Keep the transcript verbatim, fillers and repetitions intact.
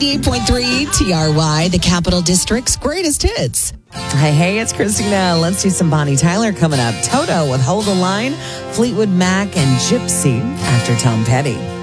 ninety-eight point three T R Y, the Capital District's greatest hits. Hey, hey, it's Christina. Let's do some Bonnie Tyler coming up. Toto with Hold the Line, Fleetwood Mac, and Gypsy after Tom Petty.